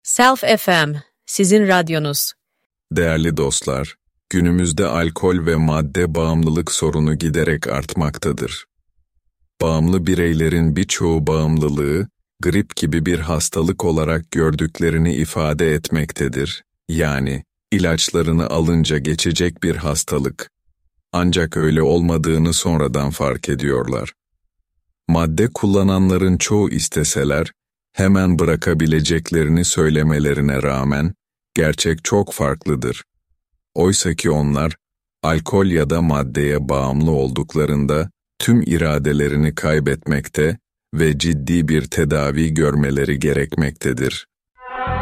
Self FM, sizin radyonuz. Değerli dostlar, günümüzde alkol ve madde bağımlılık sorunu giderek artmaktadır. Bağımlı bireylerin birçoğu bağımlılığı, grip gibi bir hastalık olarak gördüklerini ifade etmektedir. Yani, ilaçlarını alınca geçecek bir hastalık. Ancak öyle olmadığını sonradan fark ediyorlar. Madde kullananların çoğu isteseler, hemen bırakabileceklerini söylemelerine rağmen, gerçek çok farklıdır. Oysaki onlar, alkol ya da maddeye bağımlı olduklarında, tüm iradelerini kaybetmekte ve ciddi bir tedavi görmeleri gerekmektedir.